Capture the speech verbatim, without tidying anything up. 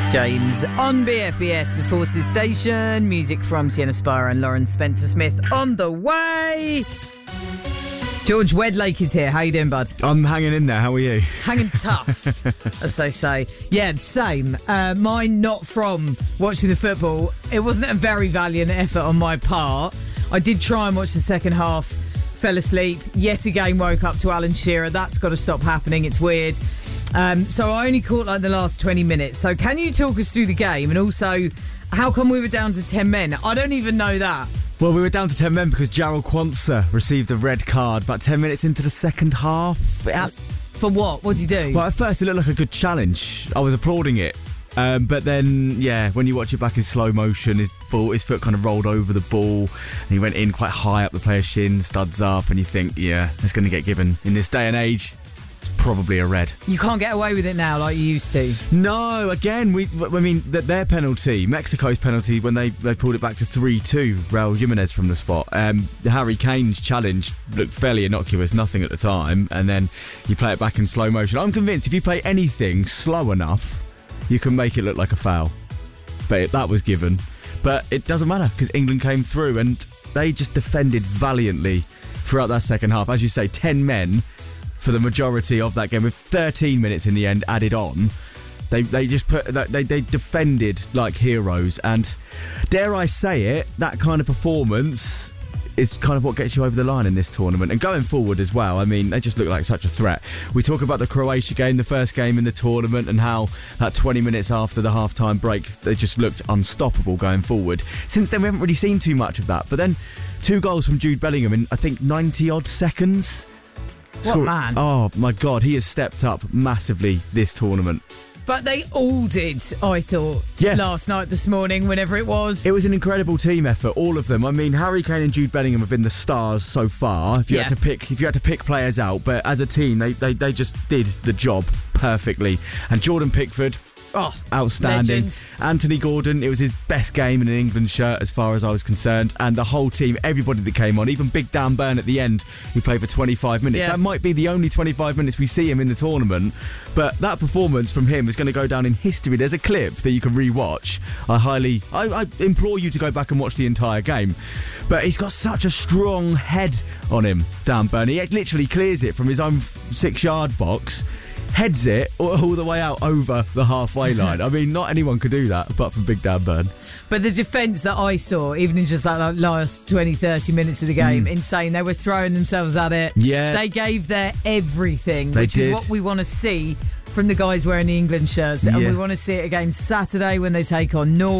James on B F B S, the Forces Station. Music from Sienna Spire and Lauren Spencer-Smith on the way. George Wedlake is here. How you doing, bud? I'm hanging in there. How are you? Hanging tough, as they say. Yeah, same. Uh, mine not from watching the football. It wasn't a very valiant effort on my part. I did try and watch the second half, fell asleep, yet again woke up to Alan Shearer. That's got to stop happening. It's weird. Um, so I only caught like the last twenty minutes. So can you talk us through the game? And also, how come we were down to ten men? I don't even know that. Well, we were down to ten men because Jarrell Quansah received a red card about ten minutes into the second half. It, For what? What did he do? well, at first it looked like a good challenge. I was applauding it. Um, but then, yeah, when you watch it back in slow motion, his ball, his foot kind of rolled over the ball and he went in quite high up the player's shin, studs up, and you think, yeah, it's going to get given. In this day and age, it's probably a red. You can't get away with it now like you used to. No, again, we. I mean, their penalty, Mexico's penalty, when they, they pulled it back to three two, Raul Jimenez from the spot. Um, Harry Kane's challenge looked fairly innocuous, nothing at the time, and then you play it back in slow motion. I'm convinced if you play anything slow enough, you can make it look like a foul. But it, that was given. But it doesn't matter because England came through and they just defended valiantly throughout that second half. As you say, ten men for the majority of that game, with thirteen minutes in the end added on. They they just put they they defended like heroes, and dare I say it, that kind of performance is kind of what gets you over the line in this tournament and going forward as well. I mean, they just look like such a threat. We talk about the Croatia game, the first game in the tournament, and how that twenty minutes after the half-time break, they just looked unstoppable going forward. Since then, we haven't really seen too much of that. But then, two goals from Jude Bellingham in, I think, ninety-odd seconds. What Scored- man? Oh, my God, he has stepped up massively this tournament. But they all did, I thought, Yeah. last night, this morning, whenever it was. It was an incredible team effort, all of them. I mean, Harry Kane and Jude Bellingham have been the stars so far. If you Yeah. had to pick, if you had to pick players out, but as a team, they they, they just did the job perfectly. And Jordan Pickford, oh, outstanding. legend. Anthony Gordon, it was his best game in an England shirt as far as I was concerned. And the whole team, everybody that came on, even Big Dan Burn at the end, who played for twenty-five minutes. Yeah. That might be the only twenty-five minutes we see him in the tournament. But that performance from him is going to go down in history. There's a clip that you can re-watch. I highly, I, I implore you to go back and watch the entire game. But he's got such a strong head on him, Dan Burn. He literally clears it from his own six-yard box, heads it all the way out over the halfway line. I mean, not anyone could do that apart from Big Dan Burn. But the defence that I saw, even in just like the last twenty, thirty minutes of the game, Mm. insane. They were throwing themselves at it. Yeah. They gave their everything, They which did. is what we want to see from the guys wearing the England shirts. And Yeah. we want to see it again Saturday when they take on Norway.